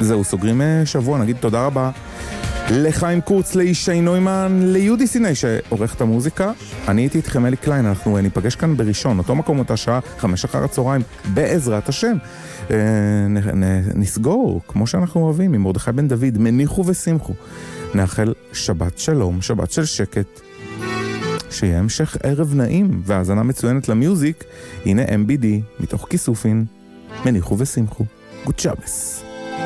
זהו, סוגרים שבוע, נגיד תודה רבה לחיים קורץ, לישי נוימן, ליהודי סיני שעורך את המוזיקה. אני הייתי איתכם אלי קליין, אנחנו ניפגש כאן בראשון, אותו מקום, אותה שעה, 5 אחר הצהריים, בעזרת השם. נסגור, כמו שאנחנו אוהבים, עם מרדכי בן דוד, מניחו ושמחו. נאחל שבת שלום, שבת של שקט, שיהיה המשך ערב נעים, והאזנה מצוינת למיוזיק. הנה MBD, מתוך כיסופין, מניחו ושמחו. גוד שבס.